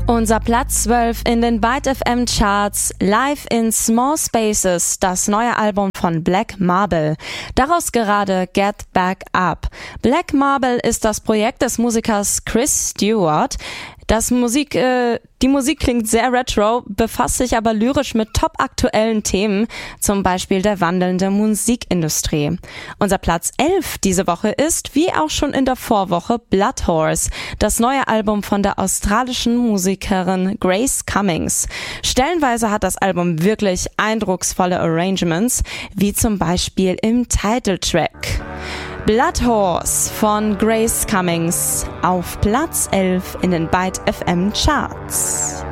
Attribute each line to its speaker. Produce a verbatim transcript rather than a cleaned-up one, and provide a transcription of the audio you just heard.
Speaker 1: Unser Platz zwölf in den Byte F M Charts, Live in Small Spaces, das neue Album von Black Marble. Daraus gerade Get Back Up. Black Marble ist das Projekt des Musikers Chris Stewart. Das Musik, äh, die Musik klingt sehr retro, befasst sich aber lyrisch mit topaktuellen Themen, zum Beispiel der wandelnden Musikindustrie. Unser Platz elf diese Woche ist, wie auch schon in der Vorwoche, Blood Horse, das neue Album von der australischen Musikerin Grace Cummings. Stellenweise hat das Album wirklich eindrucksvolle Arrangements, wie zum Beispiel im Titeltrack. Blood Horse von Grace Cummings auf Platz elf in den Byte F M Charts.